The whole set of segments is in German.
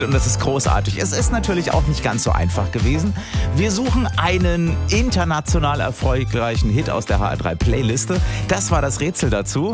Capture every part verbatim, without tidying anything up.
Und das ist großartig. Es ist natürlich auch nicht ganz so einfach gewesen. Wir suchen einen international erfolgreichen Hit aus der H R drei Playliste. Das war das Rätsel dazu.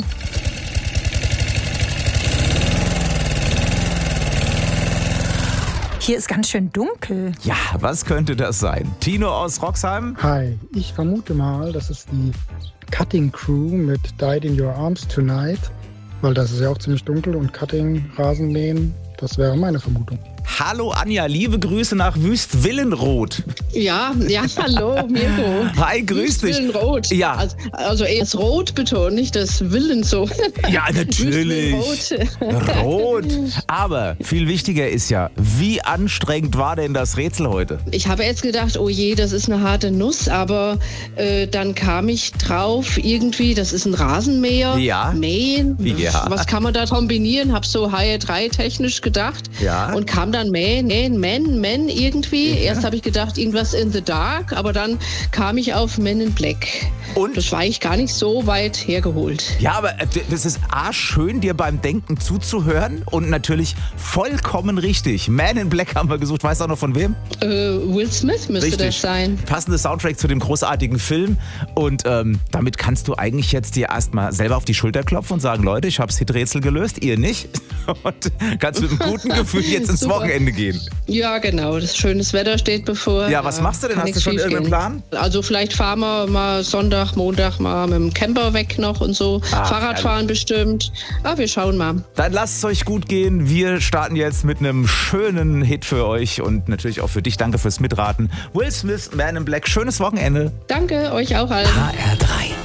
Hier ist ganz schön dunkel. Ja, was könnte das sein? Tino aus Roxheim? Hi, ich vermute mal, das ist die Cutting Crew mit Died in Your Arms Tonight, weil das ist ja auch ziemlich dunkel und Cutting, Rasenmähen, das wäre meine Vermutung. Hallo Anja, liebe Grüße nach Wüst-Willenroth. Ja, ja, hallo Mirko. Hi, grüß dich. Wüst-Willenroth. Ja. Also, also eher das Rot betont, nicht das Willen so. Ja, natürlich. Wüst-Willenroth. Rot. Aber viel wichtiger ist ja, wie anstrengend war denn das Rätsel heute? Ich habe jetzt gedacht, oh je, das ist eine harte Nuss, aber äh, dann kam ich drauf irgendwie, das ist ein Rasenmäher. Ja. Mähen. Ja. Was kann man da kombinieren? Hab so H R drei technisch gedacht. Ja. Und kam dann Mähen, Mähen, Men, Men irgendwie. Ja. Erst habe ich gedacht, irgendwas in the dark, aber dann kam ich auf Men in Black. Und? Das war ich gar nicht so weit hergeholt. Ja, aber das ist A, schön, dir beim Denken zuzuhören und natürlich vollkommen richtig. Man in Black haben wir gesucht, weißt du auch noch von wem? Äh, Will Smith müsste Richtig. das sein. Passende Soundtrack zu dem großartigen Film und ähm, damit kannst du eigentlich jetzt dir erstmal selber auf die Schulter klopfen und sagen, Leute, ich hab's Hiträtsel gelöst, ihr nicht. Und kannst mit einem guten Gefühl jetzt ins Super. Wochenende gehen. Ja, genau. Das schönes Wetter steht bevor. Ja, was machst du denn? Kann Hast du nichts schon schief irgendeinen gehen. Plan? Also vielleicht fahren wir mal Sonntag, Montag mal mit dem Camper weg noch und so. Ach, Fahrradfahren bestimmt. Aber wir schauen mal. Dann lasst es euch gut gehen. Wir starten jetzt mit einem schönen Hit für euch und natürlich auch für dich. Danke fürs Mitraten. Will Smith, Man in Black. Schönes Wochenende. Danke, euch auch allen. H R drei.